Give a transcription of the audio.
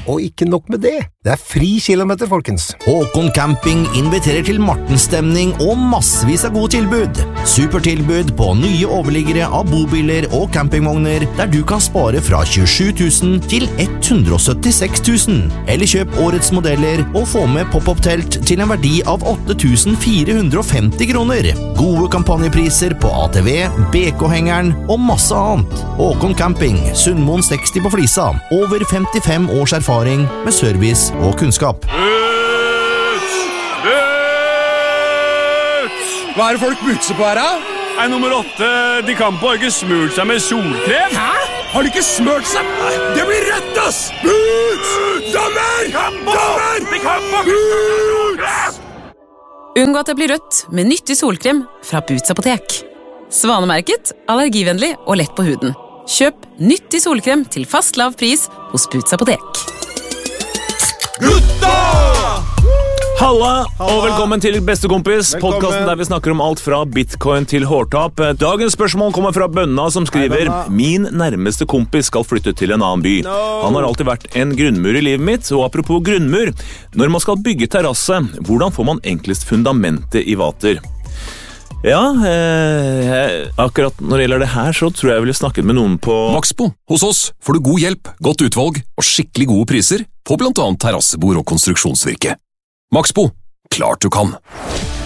Og ikke nok med det, det fri kilometer, folkens. Håkon Camping inviterer til Martenstemning og massevis av gode tilbud. Supertilbud på nye overliggere av bobiler og campingvogner, der du kan spare fra 27 000 til 176 000. Eller kjøp årets modeller og få med pop-up-telt til en verdi av 8 450 kroner. Gode kampanjepriser på ATV, BK-hengeren og masse annet. Håkon Camping, Sundmoen 60 på Flisa. Over 55 års erfaring med service og kunnskap. Hva det folk butser på her, da? Nummer 8, de Campo har ikke smurt seg med solkrem. Hæ? Har de ikke smurt seg? Det blir rødt, ass! Boots! Dommer! Dommer! De Campo! Boots! Unngå at det blir rødt med nyttig solkrem fra Boots apotek. Svanemerket, allergivennlig og lett på huden. Kjøp nyttig solkrem til fast lav pris hos Boots apotek. Gutta! Halla, og velkommen til Bestekompis, podcasten der vi snakker om alt fra bitcoin til hårtap. Dagens spørsmål kommer fra Bønna som skriver: Min nærmeste kompis skal flytte til en annen by. Han har alltid vært en grunnmur i livet mitt, og apropos grunnmur, når man skal bygge terrasse, hvordan får man enklest fundamentet i vater? Ja, akkurat når det gjelder det her, så tror jeg ville snakket med noen på Maxbo. Hos oss får du god hjelp, godt utvalg og skikkelig gode priser på blant annet terrassebord og konstruksjonsvirke. Maxbo, klart du kan!